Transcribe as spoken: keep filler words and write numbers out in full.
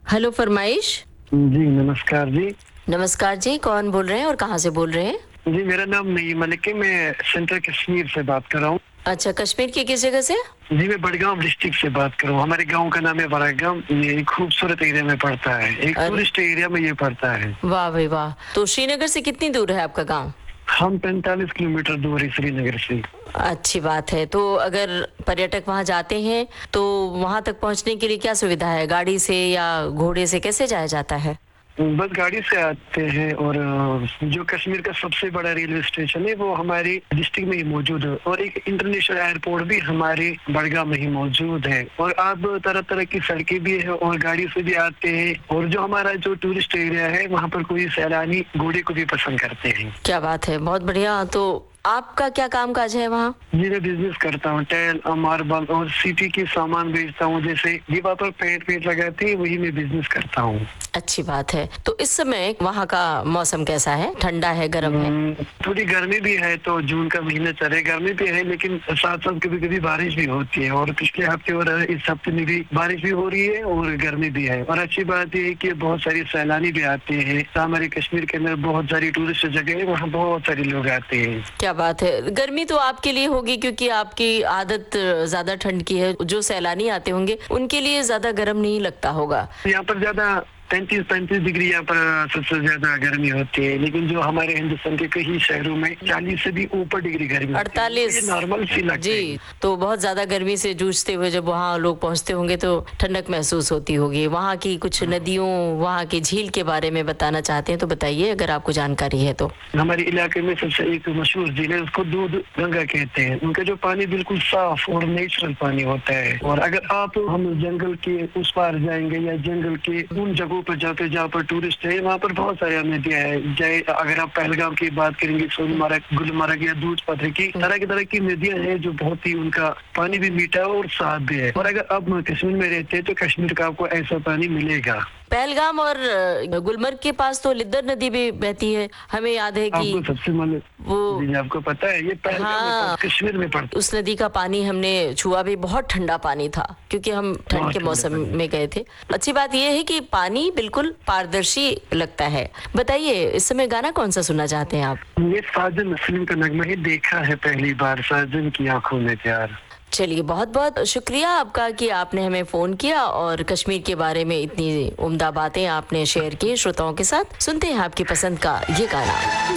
Hello फरमाइश। जी नमस्कार जी। नमस्कार जी, कौन बोल रहे हैं और कहाँ से बोल रहे हैं? जी मेरा नाम नईम मलिक है, मैं सेंट्रल कश्मीर से बात कर रहा हूँ। अच्छा, कश्मीर की किस जगह से? जी मैं बड़गांव डिस्ट्रिक्ट से बात कर रहा हूँ। हमारे गांव का नाम है बड़गांव। ये एक खूबसूरत एरिया में पड़ता है, एक अरे टूरिस्ट एरिया में ये पड़ता है। वाह भाई वाह। तो श्रीनगर से कितनी दूर है आपका गांव? हम पैंतालीस किलोमीटर दूर है श्रीनगर से। अच्छी बात है। तो अगर पर्यटक वहां जाते हैं तो वहां तक पहुंचने के लिए क्या सुविधा है? गाड़ी से या घोड़े से कैसे जाया जाता है? बस गाड़ी से आते हैं, और अ, जो कश्मीर का सबसे बड़ा रेलवे स्टेशन है वो हमारे डिस्ट्रिक्ट में ही मौजूद है, और एक इंटरनेशनल एयरपोर्ट भी हमारे बड़गांव में ही मौजूद है। और आप तरह तरह की सड़कें भी है और गाड़ी से भी आते हैं। और जो हमारा जो टूरिस्ट एरिया है वहाँ पर कोई सैलानी घोड़े को भी पसंद करते हैं। क्या बात है, बहुत बढ़िया। तो आपका क्या काम काज है वहाँ? जी मैं बिजनेस करता हूँ, टाइल मार्बल और सिटी के सामान बेचता हूँ। जैसे दीवार पर पेंट पेंट लगाते हैं, वही मैं बिजनेस करता हूँ। अच्छी बात है। तो इस समय वहाँ का मौसम कैसा है? ठंडा है, गर्म है? हम्म, थोड़ी गर्मी भी है, तो जून का महीना चल रहा है, गर्मी भी है, लेकिन साथ साथ कभी कभी बारिश भी होती है। और पिछले हफ्ते और इस हफ्ते में भी बारिश भी हो रही है और गर्मी भी है। और अच्छी बात यह है कि बहुत सारी सैलानी भी आते हैं। हमारे कश्मीर के अंदर बहुत सारी टूरिस्ट जगह है, वहाँ बहुत सारे लोग आते हैं। क्या बात है। गर्मी तो आपके लिए होगी क्योंकि आपकी आदत ज्यादा ठंड की है। जो सैलानी आते होंगे उनके लिए ज्यादा गर्म नहीं लगता होगा। यहाँ पर ज्यादा तैंतीस पैंतीस डिग्री यहाँ पर सबसे ज्यादा गर्मी होती है, लेकिन जो हमारे हिंदुस्तान के कई शहरों में चालीस से भी ऊपर डिग्री गर्मी अड़तालीस नॉर्मल सी लगती है। जी। तो बहुत ज्यादा गर्मी से जूझते हुए जब वहाँ लोग पहुँचते होंगे तो ठंडक महसूस होती होगी। वहाँ की कुछ नदियों, वहाँ की झील के बारे में बताना चाहते हैं तो बताइए, अगर आपको जानकारी है तो। हमारे इलाके में सबसे एक मशहूर झील है, उसको दूध गंगा कहते हैं। उनका जो पानी बिल्कुल साफ और नेचुरल पानी होता है। और अगर आप हम जंगल के उस पार जाएंगे या जंगल के उन जगहों पर जाते जहाँ पर टूरिस्ट है, वहाँ पर बहुत सारी नदियाँ है। जय अगर आप पहलगाम की बात करेंगे, सोनमर्ग, गुलमर्ग या दूध पत्थर की तरह की तरह की नदियाँ हैं, जो बहुत ही उनका पानी भी मीठा और साफ भी है। और अगर आप कश्मीर में रहते हैं तो कश्मीर का आपको ऐसा पानी मिलेगा। पहलगाम और गुलमर्ग के पास तो लिद्दर नदी भी बहती है। हमें याद है कि आपको सबसे मन वो जी, आपको पता है ये पहलगाम हाँ, कश्मीर में पड़ता। उस नदी का पानी हमने छुआ भी। बहुत ठंडा पानी था क्योंकि हम ठंड बहुत के ठंडा मौसम पानी। में गए थे। अच्छी बात यह है कि पानी बिल्कुल पारदर्शी लगता है। बताइए, इस समय गाना कौन सा सुनना चाहते हैं आप? ये साजन फिल्म का नगमा ही देखा है पहली बार, साजन की आंखों में प्यार। चलिए, बहुत बहुत शुक्रिया आपका कि आपने हमें फोन किया और कश्मीर के बारे में इतनी उम्दा बातें आपने शेयर की श्रोताओं के साथ। सुनते हैं आपकी पसंद का ये गाना।